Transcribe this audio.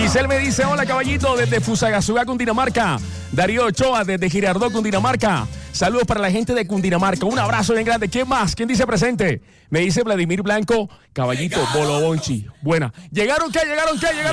Giselle me dice, hola caballito, desde Fusagasugá, Cundinamarca. Darío Ochoa, desde Girardot, Cundinamarca. Saludos para la gente de Cundinamarca. Un abrazo bien grande. ¿Quién más? ¿Quién dice presente? Me dice Vladimir Blanco, caballito, Bolobonchi. Buena. ¿Llegaron qué?